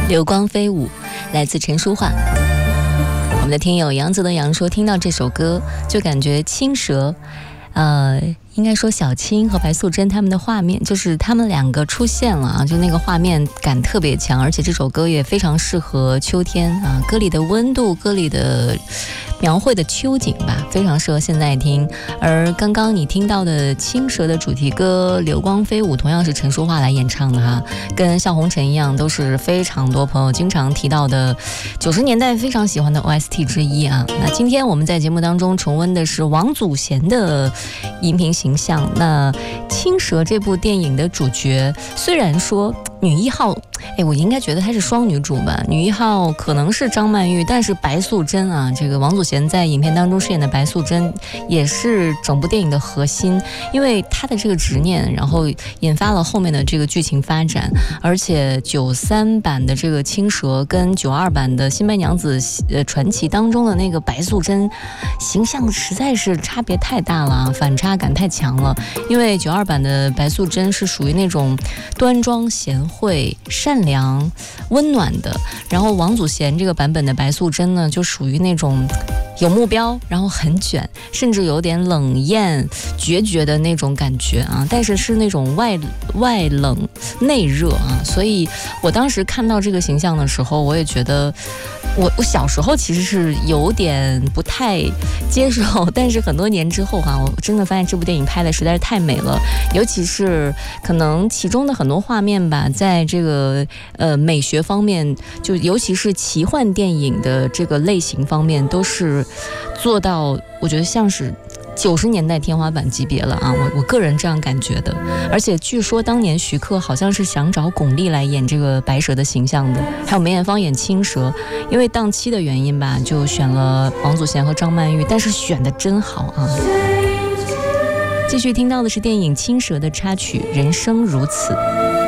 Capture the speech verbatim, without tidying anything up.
流光飞舞，来自陈淑桦。我们的听友杨子的杨说，听到这首歌就感觉青蛇，呃，应该说小青和白素贞他们的画面，就是他们两个出现了啊，就那个画面感特别强，而且这首歌也非常适合秋天啊，歌里的温度，歌里的描绘的秋景吧，非常适合现在听。而刚刚你听到的青蛇的主题歌《流光飞舞》，同样是陈淑桦来演唱的哈，跟笑红尘一样，都是非常多朋友经常提到的九十年代非常喜欢的 O S T 之一啊。那今天我们在节目当中重温的是王祖贤的荧屏形象。那青蛇这部电影的主角，虽然说女一号，哎，我应该觉得她是双女主吧，女一号可能是张曼玉，但是白素贞啊，这个王祖贤在影片当中饰演的白素贞也是整部电影的核心，因为她的这个执念，然后引发了后面的这个剧情发展。而且九三版的这个青蛇跟九二版的新白娘子呃传奇当中的那个白素贞形象实在是差别太大了，反差感太强了。因为九二版的白素贞是属于那种端庄贤惠善良温暖的，然后王祖贤这个版本的白素贞呢，就属于那种有目标，然后很卷，甚至有点冷艳决绝的那种感觉啊，但是是那种外外冷内热啊，所以我当时看到这个形象的时候，我也觉得我我小时候其实是有点不太接受，但是很多年之后啊，我真的发现这部电影拍的实在是太美了，尤其是可能其中的很多画面吧，在这个呃美学方面，就尤其是奇幻电影的这个类型方面，都是做到我觉得像是九十年代天花板级别了啊，我我个人这样感觉的。而且据说当年徐克好像是想找巩俐来演这个白蛇的形象的，还有梅艳芳演青蛇，因为档期的原因吧，就选了王祖贤和张曼玉，但是选的真好啊。继续听到的是电影《青蛇》的插曲《人生如此》。